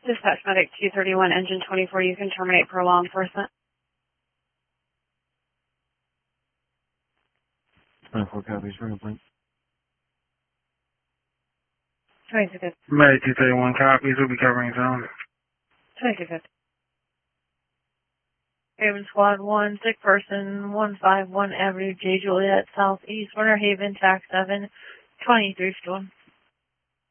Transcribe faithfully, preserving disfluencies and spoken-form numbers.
Dispatch Medic two thirty-one, engine twenty-four, you can terminate per law enforcement. twenty-four copies, bring a blink. twenty-two fifty. Medic two thirty-one copies, we'll be covering zone. twenty-two fifty. Haven Squad one, sick person, one five one Avenue, J. Juliet, Southeast, Winter Haven, tax seven, twenty-three fifty-one.